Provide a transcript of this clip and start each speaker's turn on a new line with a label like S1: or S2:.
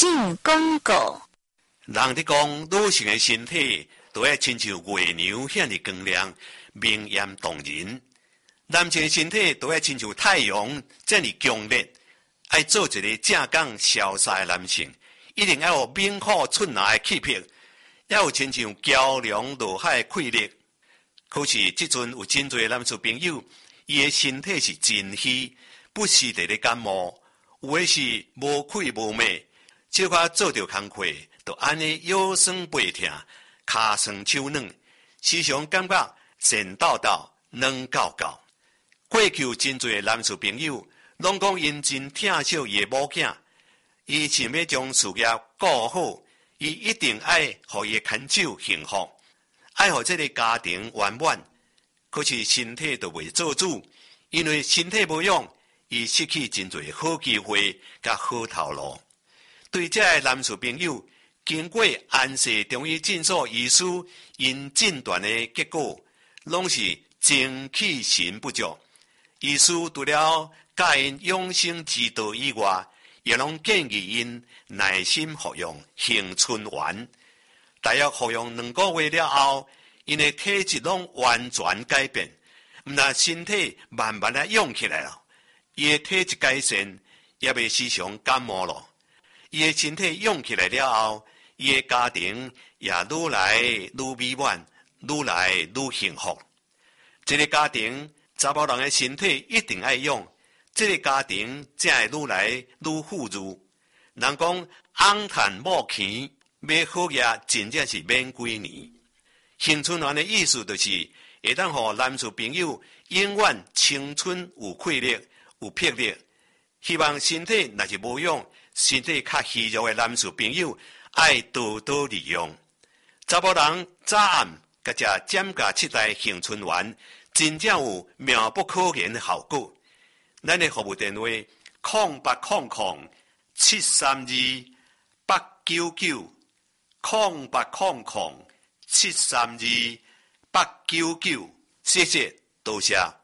S1: 进广告。
S2: 人伫讲女性的身体都要亲像月娘遐尼光亮、明艳动人，男性的身体都要亲像太阳这样强烈。要做一个正港潇洒的男性，一定要有明虎出拿的气魄，要有亲像骄阳落海的气力。可是即阵有真侪男士朋友，伊的身体是真虚，不时地咧感冒，有的是无气无脉，小可做着工课，就安尼腰酸背痛、骹酸手软，时常感觉神抖抖、软厚厚。过去有真侪男士朋友，拢讲因真疼惜伊的某囝，伊想要将事业顾好，伊一定爱互伊的牵手幸福。爱互这个家庭圆满，可是身体就未做主，因为身体无用，伊失去真侪好机会甲好头路。对这个男士朋友，经过安氏中医诊所医师因诊断的结果，拢是精气神不足。医师除了教因养生之道以外，也拢建议因耐心服用杏春丸。大约服用2个月了后，因的体质拢完全改变，毋但身体慢慢的勇起来了，伊的体质改善，也未时常感冒了。伊的身体勇起来了后，伊的家庭也愈来愈美满，愈来愈幸福。这个家庭查某人的身体一定爱用，这个家庭才会愈来愈富裕。人讲翁赚某钱。买好嘢真正是免几年。杏春丸的意思就是，会当互男士朋友永远青春有气力、有魄力。希望身体若是无用、身体较虚弱的男士朋友，爱多多利用。查某人早暗甲只减价7袋杏春丸，真正有妙不可言的效果。咱的服务电话0800-732-899。0800-732-899，谢谢，多谢。